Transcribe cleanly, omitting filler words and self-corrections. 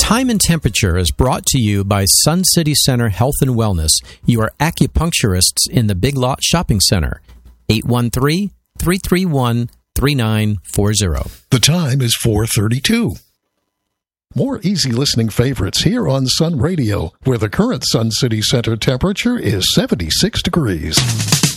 Time and Temperature is brought to you by Sun City Center Health and Wellness, your acupuncturists in the Big Lot Shopping Center. 813-331-3940. The time is 4:32. More easy listening favorites here on Sun Radio, where the current Sun City Center temperature is 76 degrees.